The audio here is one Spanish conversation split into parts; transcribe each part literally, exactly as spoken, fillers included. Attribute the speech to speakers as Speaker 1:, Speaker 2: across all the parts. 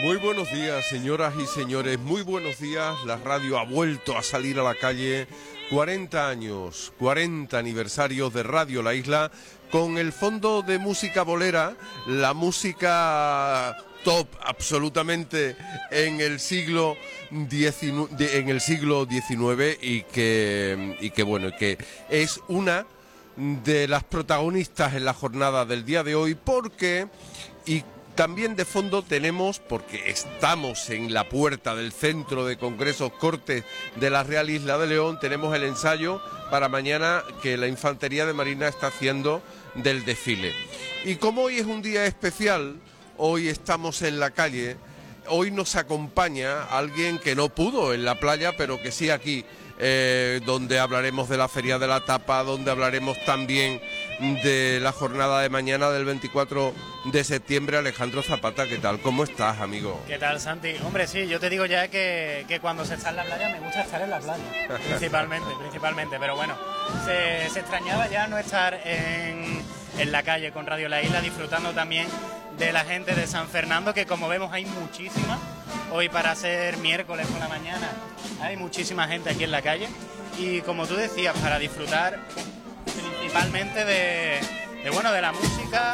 Speaker 1: Muy buenos días, señoras y señores, muy buenos días. La radio ha vuelto a salir a la calle. cuarenta años, cuarenta aniversarios de Radio La Isla, con el fondo de música bolera, la música top absolutamente en el siglo diecinueve, en el siglo diecinueve y que, y que bueno, que es una de las protagonistas en la jornada del día de hoy, porque y también de fondo tenemos, porque estamos en la puerta del Centro de Congresos Cortes de la Real Isla de León, tenemos el ensayo para mañana que la Infantería de Marina está haciendo del desfile. Y como hoy es un día especial, hoy estamos en la calle, hoy nos acompaña alguien que no pudo en la playa, pero que sí aquí, eh, donde hablaremos de la Feria de la Tapa, donde hablaremos también de la jornada de mañana del veinticuatro de septiembre. Alejandro Zapata, ¿qué tal? ¿Cómo estás, amigo?
Speaker 2: ¿Qué tal, Santi? Hombre, sí, yo te digo ya que, que cuando se está en la playa me gusta estar en la playa, principalmente, principalmente, pero bueno, se, se extrañaba ya no estar en, en la calle con Radio La Isla, disfrutando también de la gente de San Fernando, que como vemos hay muchísima, hoy para ser miércoles por la mañana hay muchísima gente aquí en la calle, y como tú decías, para disfrutar principalmente de, de bueno, de la música,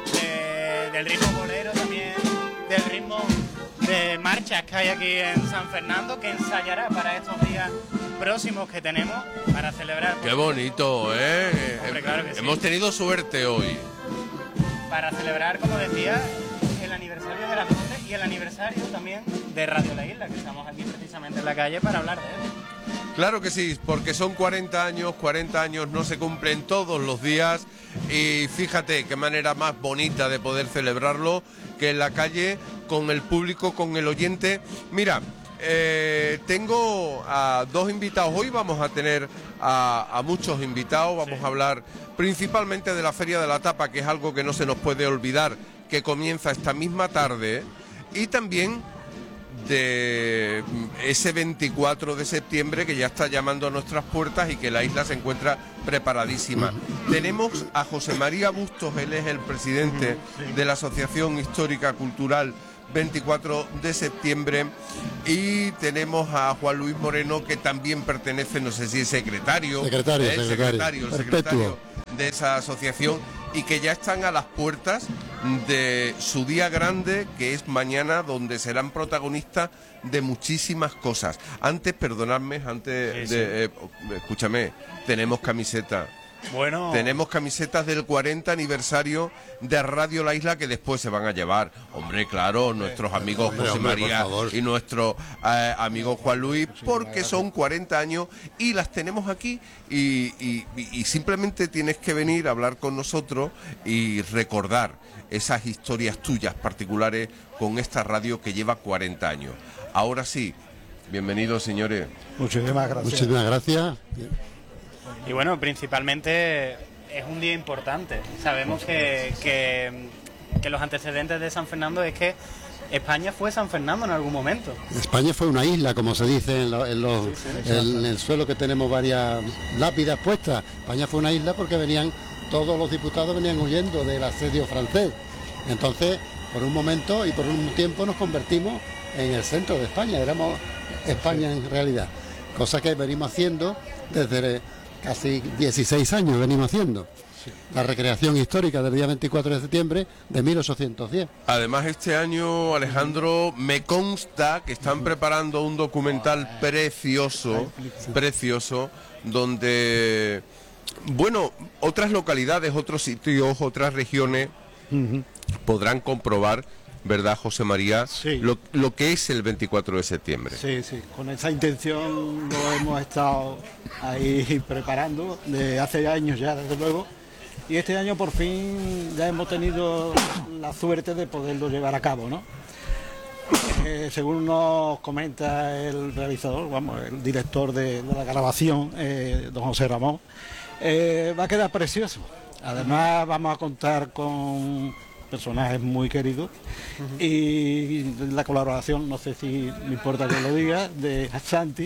Speaker 2: de, del ritmo bolero también, del ritmo de marchas que hay aquí en San Fernando, que ensayará para estos días próximos que tenemos para celebrar.
Speaker 1: Qué bonito, ¿eh?
Speaker 2: Hombre, claro que sí.
Speaker 1: Hemos tenido suerte hoy.
Speaker 2: Para celebrar, como decía, el aniversario de la Junta y el aniversario también de Radio La Isla, que estamos aquí precisamente en la calle para hablar de él.
Speaker 1: Claro que sí, porque son cuarenta años, cuarenta años no se cumplen todos los días, y fíjate qué manera más bonita de poder celebrarlo que en la calle, con el público, con el oyente. Mira, eh, tengo a dos invitados, hoy vamos a tener a, a muchos invitados, vamos sí. a hablar principalmente de la Feria de la Tapa, que es algo que no se nos puede olvidar, que comienza esta misma tarde, y también de ese veinticuatro de septiembre que ya está llamando a nuestras puertas y que la isla se encuentra preparadísima. Tenemos a José María Bustos, él es el presidente de la Asociación Histórica Cultural veinticuatro de septiembre, y tenemos a Juan Luis Moreno, que también pertenece, no sé si es secretario,
Speaker 3: secretario,
Speaker 1: ¿eh?
Speaker 3: secretario,
Speaker 1: secretario, el secretario de esa asociación, y que ya están a las puertas de su día grande, que es mañana, donde serán protagonistas de muchísimas cosas. Antes, perdonadme, antes
Speaker 2: sí,
Speaker 1: de...
Speaker 2: sí.
Speaker 1: Eh, escúchame, tenemos camiseta.
Speaker 2: Bueno,
Speaker 1: tenemos camisetas del cuarenta aniversario de Radio La Isla, que después se van a llevar. Hombre, claro, nuestros amigos
Speaker 3: hombre,
Speaker 1: José
Speaker 3: hombre,
Speaker 1: María y nuestro eh, amigo Juan Luis, porque son cuarenta años y las tenemos aquí, y, y, y simplemente tienes que venir a hablar con nosotros y recordar esas historias tuyas particulares con esta radio que lleva cuarenta años. Ahora sí, bienvenidos, señores.
Speaker 3: Muchísimas gracias. Muchísimas gracias.
Speaker 2: Y bueno, principalmente es un día importante. Sabemos que, que, que los antecedentes de San Fernando es que España fue San Fernando en algún momento.
Speaker 3: España fue una isla, como se dice en, lo, en, los, sí, sí, en el suelo, que tenemos varias lápidas puestas. España fue una isla porque venían, todos los diputados venían huyendo del asedio francés. Entonces, por un momento y por un tiempo nos convertimos en el centro de España. Éramos España en realidad. Cosa que venimos haciendo desde casi dieciséis años venimos haciendo. Sí. La recreación histórica del día veinticuatro de septiembre de mil ochocientos diez.
Speaker 1: Además, este año, Alejandro, me consta que están preparando un documental precioso, precioso, donde, bueno, otras localidades, otros sitios, otras regiones uh-huh. podrán comprobar, ¿verdad, José María?
Speaker 4: Sí.
Speaker 1: Lo, lo que es el veinticuatro de septiembre.
Speaker 4: Sí, sí, con esa intención lo hemos estado ahí preparando de hace años ya, desde luego, y este año por fin ya hemos tenido la suerte de poderlo llevar a cabo, ¿no? Eh, según nos comenta el realizador, vamos, el director de, de la grabación, eh, don José Ramón, eh, va a quedar precioso. Además vamos a contar con personajes muy queridos uh-huh. y la colaboración, no sé si me importa que lo diga, de Santi.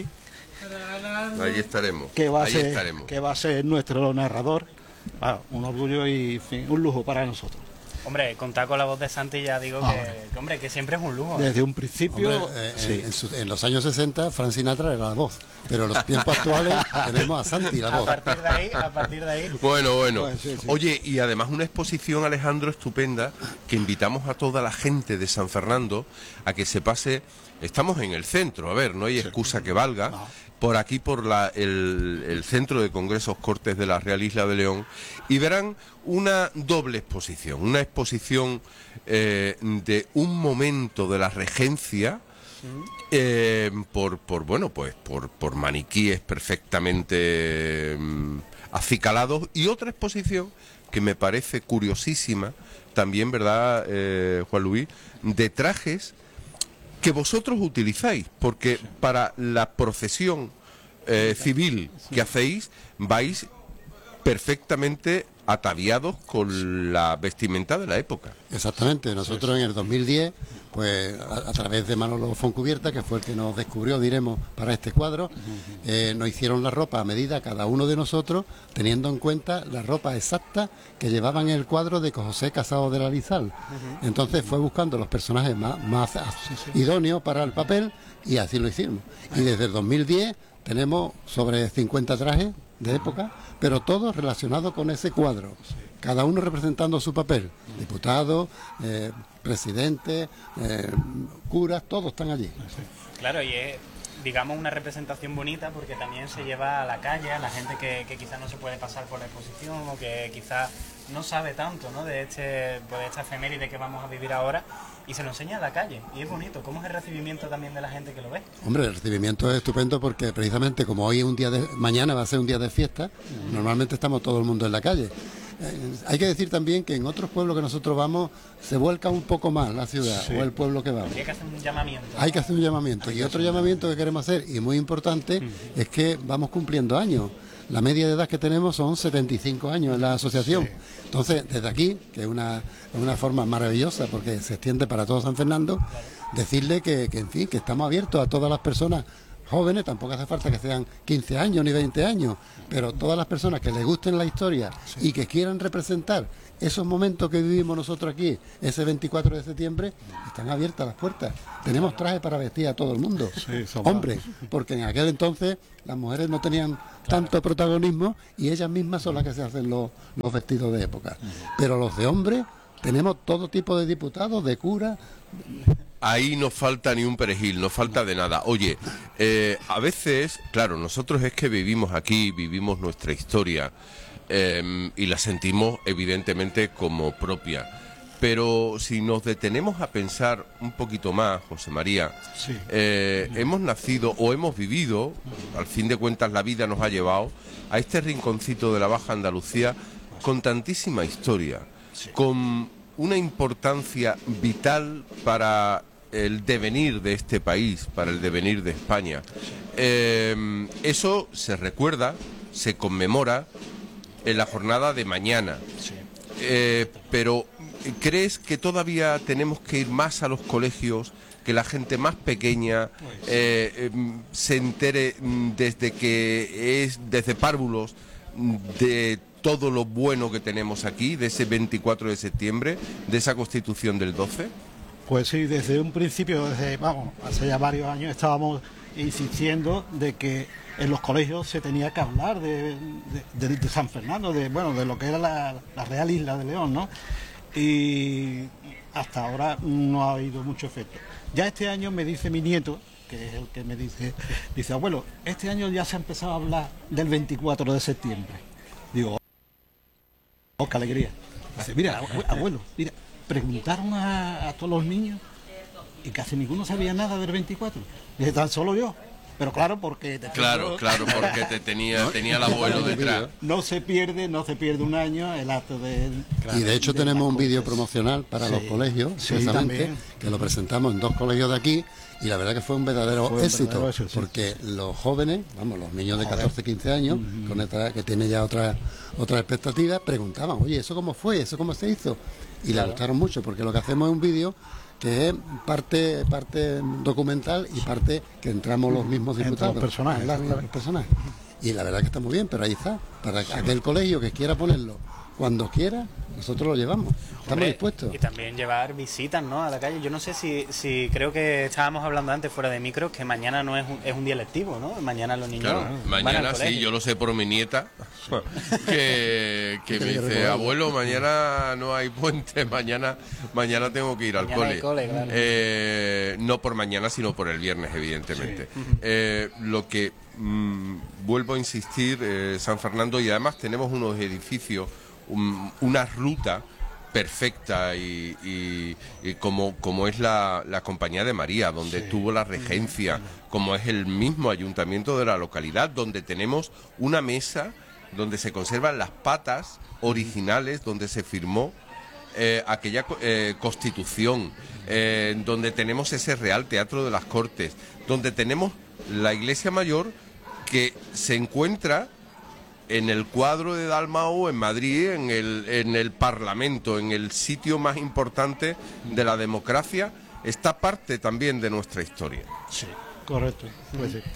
Speaker 1: Ahí estaremos.
Speaker 4: Que va a,
Speaker 1: ahí
Speaker 4: ser,
Speaker 1: estaremos.
Speaker 4: Que va a ser nuestro narrador. Bueno, un orgullo y en fin, un lujo para nosotros.
Speaker 2: Hombre, contar con la voz de Santi ya digo
Speaker 4: Ah,
Speaker 2: que, que, hombre, que siempre es un lujo.
Speaker 4: Desde un principio,
Speaker 3: Hombre, eh,
Speaker 4: sí.
Speaker 3: en, en su- en los años sesenta, Frank Sinatra era la voz, pero en los tiempos actuales tenemos a Santi la
Speaker 2: A
Speaker 3: voz.
Speaker 2: partir de ahí, a partir de ahí.
Speaker 1: Bueno, bueno.
Speaker 4: Pues sí, sí.
Speaker 1: Oye, y además una exposición, Alejandro, estupenda, que invitamos a toda la gente de San Fernando a que se pase. Estamos en el centro, a ver, no hay excusa que valga. Por aquí, por la, el, el Centro de Congresos Cortes de la Real Isla de León, y verán una doble exposición, una exposición eh, de un momento de la regencia, eh, por, por, bueno, pues por, por maniquíes perfectamente mm, acicalados, y otra exposición que me parece curiosísima, también, ¿verdad, eh, Juan Luis?, de trajes que vosotros utilizáis, porque para la procesión eh, civil que hacéis vais perfectamente ataviados con la vestimenta de la época.
Speaker 3: Exactamente, nosotros en el dos mil diez, pues a, a través de Manolo Foncubierta, que fue el que nos descubrió, diremos, para este cuadro, eh, nos hicieron la ropa a medida cada uno de nosotros, teniendo en cuenta la ropa exacta que llevaban en el cuadro de José Casado de la Lizal. Entonces fue buscando los personajes más, más idóneos para el papel, y así lo hicimos. Y desde el dos mil diez tenemos sobre cincuenta trajes de época, pero todos relacionados con ese cuadro, cada uno representando su papel, diputado, eh, presidente, eh, curas, todos están allí.
Speaker 2: Claro, y es, digamos, una representación bonita porque también se lleva a la calle a la gente que, que quizás no se puede pasar por la exposición o que quizás no sabe tanto, ¿no?, de este, pues, de esta efeméride que vamos a vivir ahora, y se lo enseña a la calle, y es bonito. ¿Cómo es el recibimiento también de la gente que lo ve?
Speaker 3: Hombre, el recibimiento es estupendo porque precisamente como hoy es un día de, mañana va a ser un día de fiesta, normalmente estamos todo el mundo en la calle. Eh, hay que decir también que en otros pueblos que nosotros vamos se vuelca un poco más la ciudad,
Speaker 4: Sí.
Speaker 3: o el pueblo que vamos.
Speaker 2: Hay que hacer un llamamiento.
Speaker 3: Hay que hacer un llamamiento. Y otro llamamiento que queremos hacer, y muy importante, es que vamos cumpliendo años. La media de edad que tenemos son setenta y cinco años en la asociación. Entonces, desde aquí, que es una, una forma maravillosa porque se extiende para todo San Fernando, decirle que, que, en fin, que estamos abiertos a todas las personas jóvenes, tampoco hace falta que sean quince años ni veinte años, pero todas las personas que les gusten la historia y que quieran representar esos momentos que vivimos nosotros aquí, ese veinticuatro de septiembre, están abiertas las puertas. Tenemos trajes para vestir a todo el mundo,
Speaker 4: Sí, somos-
Speaker 3: hombres, porque en aquel entonces las mujeres no tenían tanto protagonismo y ellas mismas son las que se hacen los, los vestidos de época. Pero los de hombres, tenemos todo tipo de diputados, de curas.
Speaker 1: Ahí no falta ni un perejil, no falta de nada. Oye, eh, a veces, claro, nosotros es que vivimos aquí, vivimos nuestra historia, eh, y la sentimos evidentemente como propia. Pero si nos detenemos a pensar un poquito más, José María,
Speaker 4: Sí.
Speaker 1: eh, hemos nacido o hemos vivido, al fin de cuentas la vida nos ha llevado a este rinconcito de la Baja Andalucía con tantísima historia, con una importancia vital para el devenir de este país, para el devenir de España. Eh, eso se recuerda, se conmemora en la jornada de mañana. Eh, pero ¿crees que todavía tenemos que ir más a los colegios, que la gente más pequeña eh, eh, se entere mm, desde que es desde párvulos mm, de todo lo bueno que tenemos aquí, de ese veinticuatro de septiembre, de esa Constitución del doce?
Speaker 4: Pues sí, desde un principio, desde, vamos, hace ya varios años estábamos insistiendo de que en los colegios se tenía que hablar de, de, de- de San Fernando, de bueno, de lo que era la, la Real Isla de León, ¿no? Y hasta ahora no ha habido mucho efecto. Ya este año me dice mi nieto, que es el que me dice, dice, abuelo, este año ya se ha empezado a hablar del veinticuatro de septiembre. Digo, oh, qué alegría. Dice, mira, abue- abuelo, mira, preguntaron a, a todos los niños y casi ninguno sabía nada del veinticuatro. Dice, tan solo yo. Pero claro, porque... te
Speaker 1: Claro,
Speaker 4: tengo-
Speaker 1: claro, porque te tenía, tenía el abuelo detrás.
Speaker 4: No se pierde, no se pierde un año el acto de...
Speaker 3: Y de hecho
Speaker 4: de
Speaker 3: tenemos
Speaker 4: las
Speaker 3: un vídeo
Speaker 4: Cortes.
Speaker 3: promocional para
Speaker 4: Sí,
Speaker 3: los colegios,
Speaker 4: sí,
Speaker 3: precisamente,
Speaker 4: también.
Speaker 3: que lo presentamos en dos colegios de aquí, y la verdad que fue un verdadero
Speaker 4: Fue un
Speaker 3: éxito,
Speaker 4: verdadero éxito, sí.
Speaker 3: porque los jóvenes, vamos, los niños de catorce, quince años, con esta, que tienen ya otra otra expectativa, preguntaban, oye, ¿eso cómo fue? ¿Eso cómo se hizo? Y les gustaron mucho, porque lo que hacemos es un vídeo que es parte parte documental y parte que entramos los mismos
Speaker 4: Entre
Speaker 3: diputados.
Speaker 4: los personajes,
Speaker 3: Los-
Speaker 4: claro.
Speaker 3: los personajes. Y la verdad que está muy bien, pero ahí está. Para aquel colegio que quiera ponerlo cuando quiera, nosotros lo llevamos. Estamos
Speaker 2: Hombre,
Speaker 3: dispuestos.
Speaker 2: Y también llevar visitas, ¿no?, a la calle. Yo no sé si, si creo que estábamos hablando antes fuera de micro, que mañana no es un, es un día lectivo, ¿no? Mañana los niños
Speaker 1: Claro,
Speaker 2: van
Speaker 1: mañana
Speaker 2: al
Speaker 1: sí,
Speaker 2: colegio.
Speaker 1: yo lo sé por mi nieta, que, que me dice, abuelo, mañana no hay puente, mañana mañana tengo que ir al
Speaker 2: Mañana
Speaker 1: cole.
Speaker 2: hay cole, claro.
Speaker 1: Eh, no por mañana, sino por el viernes, evidentemente. Eh, lo que mm, vuelvo a insistir, eh, San Fernando, y además tenemos unos edificios, un- una ruta perfecta y, y- y como, como es la, la Compañía de María, donde tuvo la regencia, como es el mismo ayuntamiento de la localidad, donde tenemos una mesa donde se conservan las patas originales, donde se firmó eh, aquella co- eh, constitución, eh, donde tenemos ese Real Teatro de las Cortes, donde tenemos la Iglesia Mayor que se encuentra en el cuadro de Dalmau en Madrid, en el, en el Parlamento, en el sitio más importante de la democracia, está parte también de nuestra historia.
Speaker 4: Sí, correcto. Pues sí.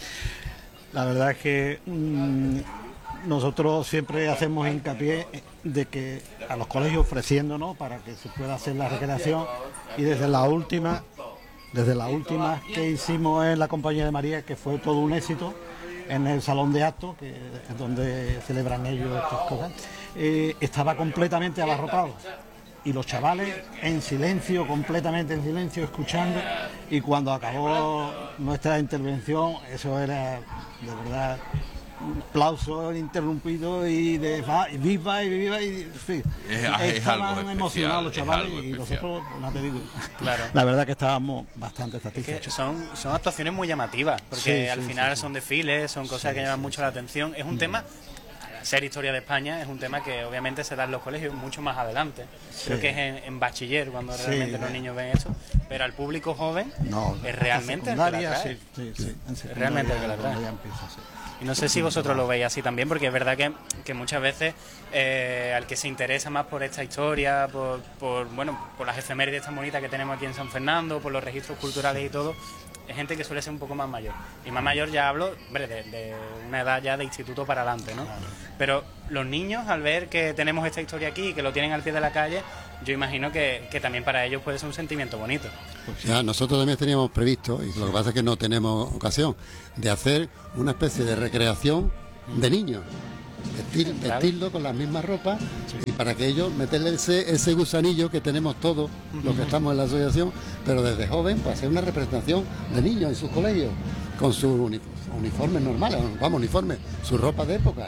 Speaker 4: La verdad es que mm, nosotros siempre hacemos hincapié de que a los colegios ofreciéndonos para que se pueda hacer la recreación, y desde la última, desde la última que hicimos en la Compañía de María, que fue todo un éxito, en el salón de actos, que es donde celebran ellos estas cosas, eh, estaba completamente abarrotado. Y los chavales en silencio, completamente en silencio, escuchando, y cuando acabó nuestra intervención, eso era de verdad un aplauso interrumpido y de va, y viva y viva y sí.
Speaker 1: Es- es algo
Speaker 4: Estaban
Speaker 1: especial,
Speaker 4: emocionados los
Speaker 1: es
Speaker 4: chavales
Speaker 1: algo
Speaker 4: y
Speaker 1: especial.
Speaker 4: nosotros, no te digo,
Speaker 2: Claro.
Speaker 4: la verdad que estábamos bastante
Speaker 2: Que
Speaker 4: satisfechos.
Speaker 2: son, son actuaciones muy llamativas, porque
Speaker 4: Sí,
Speaker 2: al
Speaker 4: sí,
Speaker 2: final
Speaker 4: sí, sí.
Speaker 2: son desfiles, son cosas
Speaker 4: Sí,
Speaker 2: que llaman
Speaker 4: sí,
Speaker 2: mucho la atención. Es un tema, al ser historia de España, es un tema que obviamente se da en los colegios mucho más adelante. Creo
Speaker 4: Sí.
Speaker 2: que es en, en bachiller cuando
Speaker 4: Sí.
Speaker 2: realmente los niños ven eso, pero al público joven
Speaker 4: No,
Speaker 2: es realmente el que la
Speaker 4: secundaria,
Speaker 2: trae.
Speaker 4: sí, sí, sí, en secundaria
Speaker 2: realmente el que la trae.
Speaker 4: ya empieza, sí.
Speaker 2: Y no sé si vosotros lo veis así también, porque es verdad que, que muchas veces eh, al que se interesa más por esta historia, por, por bueno, por las efemérides tan bonitas que tenemos aquí en San Fernando, por los registros culturales y todo, es gente que suele ser un poco más mayor. Y más mayor ya hablo, hombre, de, de una edad ya de instituto para adelante, ¿no? Pero los niños, al ver que tenemos esta historia aquí y que lo tienen al pie de la calle, yo imagino que, que también para ellos puede ser un sentimiento bonito.
Speaker 3: Ya, nosotros también teníamos previsto, y lo que pasa es que no tenemos ocasión, de hacer una especie de recreación de niños. Vestir,
Speaker 2: Claro.
Speaker 3: vestirlo con las mismas ropas y para que ellos meterle ese, ese gusanillo que tenemos todos los que estamos en la asociación, pero desde joven, para hacer una representación de niños en sus colegios, con sus uni- uniformes normales, vamos, uniformes, su ropa de época,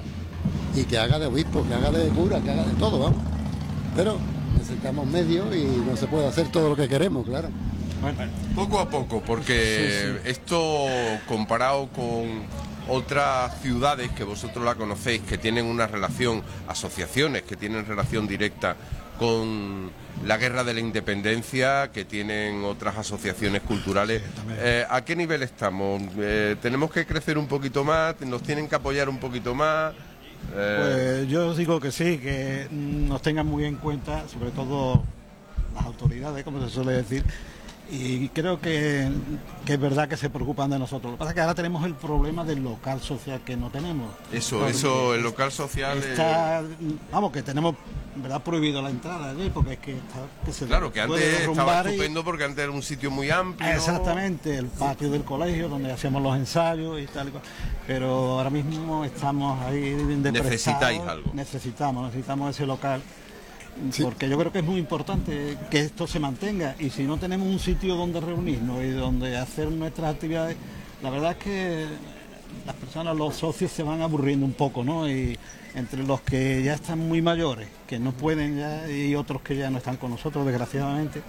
Speaker 3: y que haga de obispo, que haga de cura, que haga de todo, vamos. Pero necesitamos medios y no se puede hacer todo lo que queremos, claro.
Speaker 1: Poco a poco, porque esto comparado con otras ciudades que vosotros la conocéis, que tienen una relación, asociaciones que tienen relación directa con la guerra de la independencia, que tienen otras asociaciones culturales, eh, ¿a qué nivel estamos? Eh, ¿Tenemos que crecer un poquito más? ¿Nos tienen que apoyar un poquito más? Eh,
Speaker 4: Pues yo digo que sí, que mm, nos tengan muy en cuenta, sobre todo las autoridades, como se suele decir, y creo que, que es verdad que se preocupan de nosotros. Lo que pasa es que ahora tenemos el problema del local social que no tenemos.
Speaker 1: eso,
Speaker 4: Porque
Speaker 1: eso, el local social... eh,
Speaker 4: está, vamos, que tenemos, verdad, prohibido la entrada allí, porque es que, está, que se
Speaker 1: claro, que
Speaker 4: puede
Speaker 1: antes estaba
Speaker 4: derrumbar y-
Speaker 1: estupendo porque antes era un sitio muy amplio.
Speaker 4: Exactamente, el patio del colegio donde hacíamos los ensayos y tal y cual. Pero ahora mismo estamos ahí de prestados.
Speaker 1: Necesitáis algo.
Speaker 4: Necesitamos, necesitamos ese local. Porque yo creo que es muy importante que esto se mantenga, y si no tenemos un sitio donde reunirnos y donde hacer nuestras actividades, la verdad es que las personas, los socios se van aburriendo un poco, ¿no? Y entre los que ya están muy mayores, que no pueden ya, y otros que ya no están con nosotros, desgraciadamente,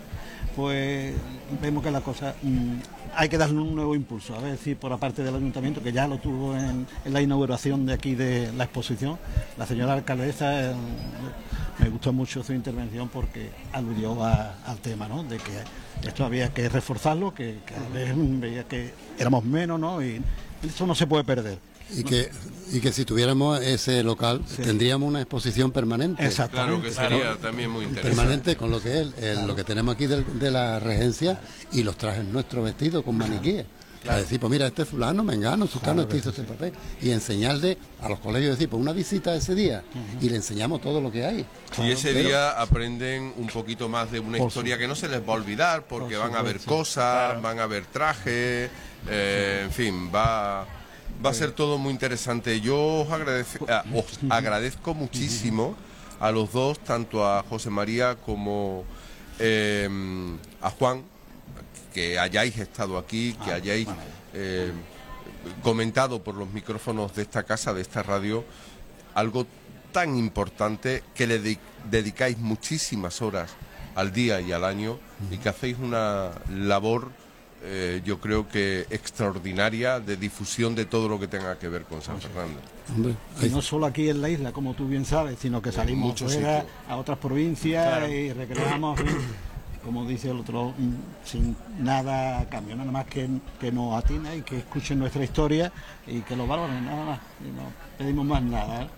Speaker 4: pues vemos que la cosa mm, hay que darle un nuevo impulso, a ver si por la parte del ayuntamiento, que ya lo tuvo en, en la inauguración de aquí de la exposición, la señora alcaldesa, eh, me gustó mucho su intervención porque aludió a- al tema, ¿no? De que esto había que reforzarlo, que cada vez veía que éramos menos, ¿no? Y eso no se puede perder.
Speaker 3: Y que, y que si tuviéramos ese local, tendríamos una exposición permanente.
Speaker 4: Exactamente.
Speaker 1: Claro que sería también muy interesante.
Speaker 3: Permanente con lo que es el- lo que tenemos aquí del- de la regencia y los trajes nuestros vestidos con maniquíes. Claro. A decir, pues mira, este fulano, mengano, sultano, este hizo este papel. Y enseñarle a los colegios, decir, pues una visita ese día uh-huh. y le enseñamos todo lo que hay.
Speaker 1: Y ese Pero, día aprenden un poquito más de una historia que no se les va a olvidar, porque van a ver cosas, claro. van a ver trajes, eh, en fin, va... Va a ser todo muy interesante. Yo os, agradece, uh, os agradezco muchísimo a los dos, tanto a José María como eh, a Juan, que hayáis estado aquí, que hayáis eh, comentado por los micrófonos de esta casa, de esta radio, algo tan importante que le de dedicáis muchísimas horas al día y al año y que hacéis una labor Eh, yo creo que extraordinaria de difusión de todo lo que tenga que ver con San Fernando.
Speaker 4: Hombre, y no solo aquí en la isla, como tú bien sabes, sino que salimos fuera a otras provincias claro. y recreamos, como dice el otro, sin nada a cambio, nada más que, que nos atina y que escuchen nuestra historia y que lo valoren, nada más. Y no pedimos más nada, ¿eh?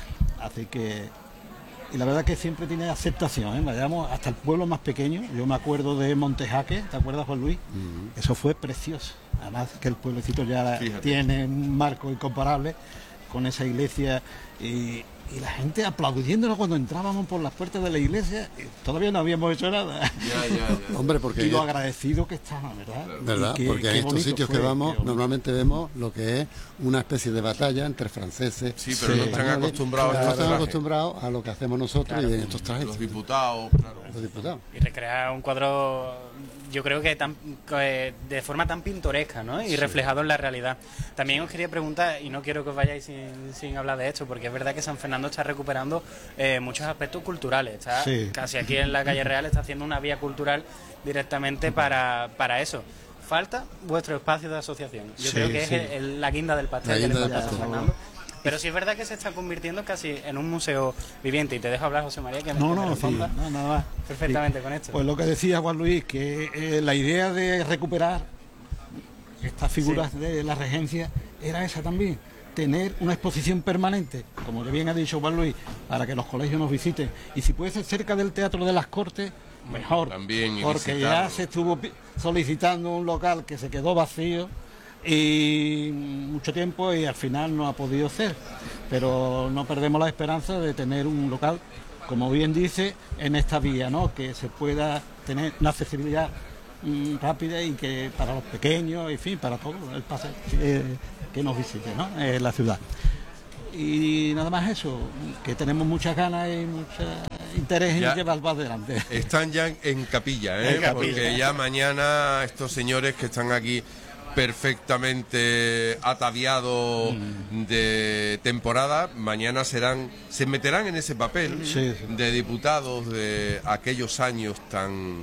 Speaker 4: Así que... Y la verdad que siempre tiene aceptación, ¿eh? Vayamos hasta el pueblo más pequeño. Yo me acuerdo de Montejaque, ¿te acuerdas, Juan Luis? Uh-huh. Eso fue precioso. Además que el pueblecito ya Fíjate. tiene un marco incomparable con esa iglesia y, y la gente aplaudiéndonos cuando entrábamos por las puertas de la iglesia. Y todavía no habíamos hecho nada.
Speaker 1: Ya, ya, ya.
Speaker 3: Hombre, porque
Speaker 4: y lo agradecido que estaban, ¿verdad?
Speaker 3: Claro. ¿Verdad?
Speaker 4: Que,
Speaker 3: porque en estos sitios
Speaker 4: fue,
Speaker 3: que vamos normalmente vemos lo que es una especie de batalla entre franceses.
Speaker 1: Sí, pero sí. no están acostumbrados
Speaker 3: claro,
Speaker 1: a
Speaker 3: no están acostumbrados a lo que hacemos nosotros claro. y en estos trajes.
Speaker 1: Los diputados, claro.
Speaker 3: Los diputados.
Speaker 2: Y recrear un cuadro, yo creo que tan, que de forma tan pintoresca, ¿no? Y sí. reflejado en la realidad. También os quería preguntar, y no quiero que os vayáis sin, sin hablar de esto, porque es verdad que San Fernando está recuperando eh, muchos aspectos culturales. Está sí. casi aquí en la calle Real, está haciendo una vía cultural directamente para, para eso. Falta vuestro espacio de asociación. Yo sí, creo que sí. es el, el, la guinda del pastel que le falta a San Fernando. Pero sí es verdad que se está convirtiendo casi en un museo viviente. Y te dejo hablar, José María, que me,
Speaker 4: no,
Speaker 2: que
Speaker 4: no,
Speaker 2: me responda
Speaker 4: sí, no, nada más.
Speaker 2: perfectamente
Speaker 4: sí.
Speaker 2: con esto.
Speaker 4: Pues lo que decía Juan Luis, que eh, la idea de recuperar estas figuras sí. de la regencia era esa también. Tener una exposición permanente, como bien ha dicho Juan Luis, para que los colegios nos visiten. Y si puede ser cerca del Teatro de las Cortes, mejor.
Speaker 1: También
Speaker 4: porque
Speaker 1: visitarlo.
Speaker 4: ya se estuvo solicitando un local que se quedó vacío y mucho tiempo y al final no ha podido ser, pero no perdemos la esperanza de tener un local, como bien dice, en esta vía, ¿no? Que se pueda tener una accesibilidad mm, rápida y que para los pequeños, en fin, para todo el pase eh, que nos visite, ¿no? En la ciudad. Y nada más eso, que tenemos muchas ganas y mucho interés ya en llevar para adelante.
Speaker 1: Están ya en capilla, ¿eh? En capilla. Porque ya mañana estos señores que están aquí perfectamente ataviados mm. de temporada, mañana serán, se meterán en ese papel sí, sí. de diputados de aquellos años tan,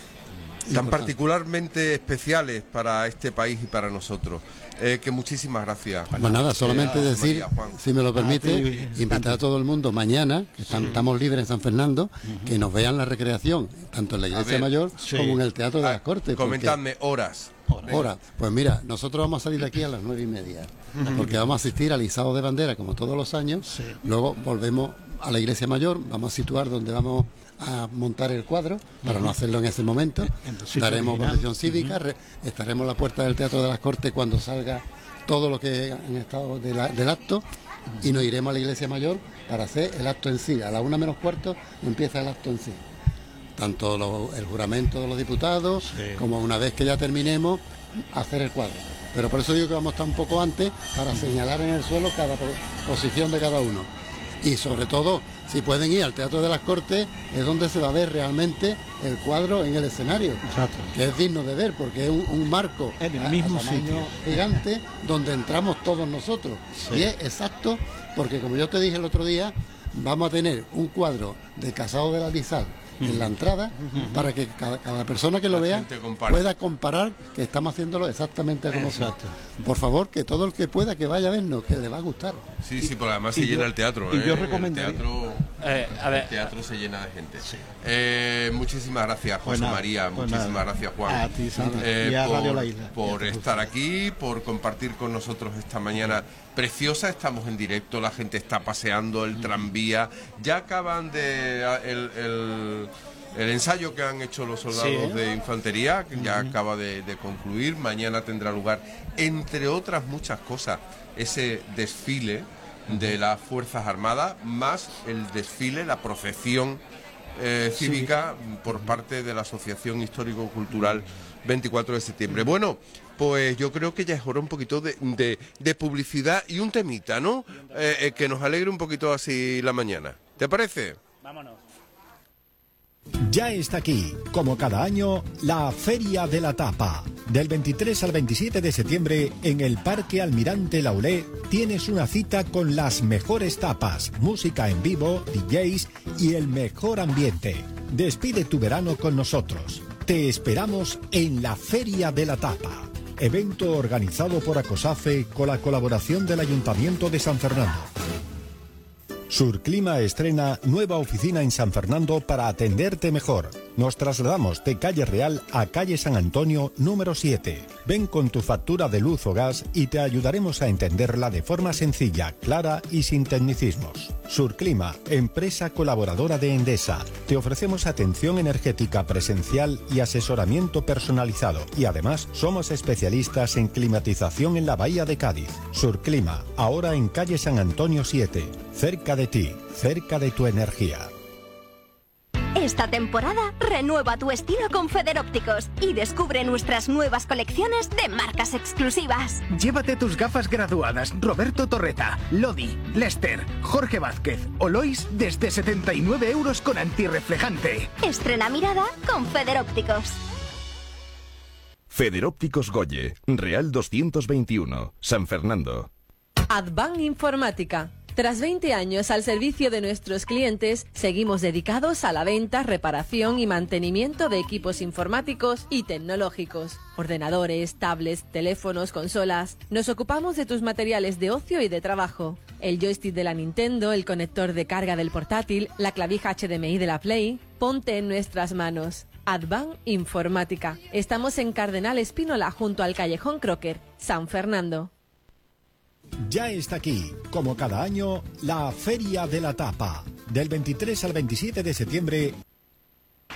Speaker 1: tan particularmente especiales para este país y para nosotros. Eh, que muchísimas gracias.
Speaker 3: Pues nada, solamente eh, decir, María, si me lo permite, ah, sí, invitar a todo el mundo mañana, que están, sí. estamos libres en San Fernando, uh-huh. que nos vean la recreación, tanto en la Iglesia ver, Mayor sí. como en el Teatro de las Cortes.
Speaker 1: Comentadme horas.
Speaker 3: Horas. Pues mira, nosotros vamos a salir de aquí a las nueve y media, uh-huh. porque vamos a asistir al izado de bandera como todos los años, sí. luego volvemos a la Iglesia Mayor, vamos a situar donde vamos a montar el cuadro, para uh-huh. no hacerlo en ese momento, daremos procesión cívica, uh-huh. re, estaremos a la puerta del Teatro de las Cortes cuando salga todo lo que han estado de la, del acto, uh-huh. y nos iremos a la Iglesia Mayor para hacer el acto en sí. A la una menos cuarto empieza el acto en sí. Tanto lo, el juramento de los diputados, sí. como una vez que ya terminemos, hacer el cuadro. Pero por eso digo que vamos a estar un poco antes para señalar en el suelo cada posición de cada uno. Y sobre todo, si pueden ir al Teatro de las Cortes, es donde se va a ver realmente el cuadro en el escenario. Exacto. Que es digno de ver, porque es un, un marco
Speaker 4: en el mismo sitio
Speaker 3: gigante donde entramos todos nosotros. Sí. Y es exacto, porque como yo te dije el otro día, vamos a tener un cuadro de Casado de la Lizal en la entrada, uh-huh. para que cada, cada persona que lo vea pueda comparar que estamos haciéndolo exactamente como son. Por favor, que todo el que pueda que vaya a vernos, que le va a gustar.
Speaker 1: Sí, sí, porque además se llena
Speaker 4: yo,
Speaker 1: el teatro.
Speaker 4: Y
Speaker 1: ¿eh?
Speaker 4: yo recomendaría.
Speaker 1: El teatro,
Speaker 2: eh, a ver.
Speaker 1: el teatro se llena de gente. Sí. Eh, muchísimas gracias, José pues nada, María.
Speaker 4: Pues
Speaker 1: muchísimas
Speaker 4: nada.
Speaker 1: gracias, Juan.
Speaker 4: A ti, Sandra.
Speaker 1: Eh,
Speaker 4: y a
Speaker 1: por,
Speaker 4: Radio La Isla.
Speaker 1: Por estar aquí, por compartir con nosotros esta mañana preciosa. Estamos en directo, la gente está paseando, el tranvía. Ya acaban de... el, el el ensayo que han hecho los soldados
Speaker 2: Sí.
Speaker 1: de infantería, que ya
Speaker 2: Ujú.
Speaker 1: acaba de, de concluir. Mañana tendrá lugar, entre otras muchas cosas, ese desfile de las Fuerzas Armadas, más el desfile, la procesión eh, cívica por parte de la Asociación Histórico-Cultural veinticuatro de septiembre. Bueno, pues yo creo que ya es hora un poquito de, de, de publicidad y un temita, ¿no? Eh, eh, que nos alegre un poquito así la mañana. ¿Te parece?
Speaker 2: Vámonos.
Speaker 5: Ya está aquí, como cada año, la Feria de la Tapa. Del veintitrés al veintisiete de septiembre, en el Parque Almirante Laulé, tienes una cita con las mejores tapas, música en vivo, D Js y el mejor ambiente. Despide tu verano con nosotros. Te esperamos en la Feria de la Tapa. Evento organizado por Acosafe con la colaboración del Ayuntamiento de San Fernando. Surclima estrena nueva oficina en San Fernando para atenderte mejor. Nos trasladamos de Calle Real a Calle San Antonio número siete. Ven con tu factura de luz o gas y te ayudaremos a entenderla de forma sencilla, clara y sin tecnicismos. Surclima, empresa colaboradora de Endesa. Te ofrecemos atención energética presencial y asesoramiento personalizado. Y además somos especialistas en climatización en la Bahía de Cádiz. Surclima, ahora en Calle San Antonio siete. Cerca de ti, cerca de tu energía.
Speaker 6: Esta temporada renueva tu estilo con Federópticos y descubre nuestras nuevas colecciones de marcas exclusivas.
Speaker 7: Llévate tus gafas graduadas Roberto Torreta, Lodi, Lester, Jorge Vázquez o Lois desde setenta y nueve euros con antirreflejante.
Speaker 6: Estrena mirada con Federópticos.
Speaker 8: Federópticos Goye, Real doscientos veintiuno, San Fernando.
Speaker 9: Advan Informática. Tras veinte años al servicio de nuestros clientes, seguimos dedicados a la venta, reparación y mantenimiento de equipos informáticos y tecnológicos. Ordenadores, tablets, teléfonos, consolas. Nos ocupamos de tus materiales de ocio y de trabajo. El joystick de la Nintendo, el conector de carga del portátil, la clavija H D M I de la Play. Ponte en nuestras manos. Advan Informática. Estamos en Cardenal Espínola junto al Callejón Crocker, San Fernando.
Speaker 5: Ya está aquí, como cada año, la Feria de la Tapa. Del veintitrés al veintisiete de septiembre